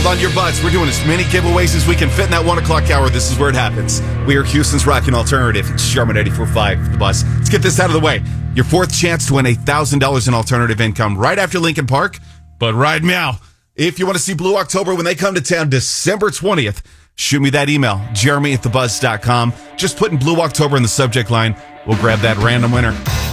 on your butts. We're doing as many giveaways as we can fit in that 1 o'clock hour. This is where it happens. We are Houston's Rockin' Alternative. It's Sherman 84.5, The Buzz. Let's get this out of the way. Your fourth chance to win $1,000 in alternative income right after Lincoln Park, but right now. If you want to see Blue October when they come to town December 20th, shoot me that email, jeremy@thebuzz.com. Just put in Blue October in the subject line. We'll grab that random winner.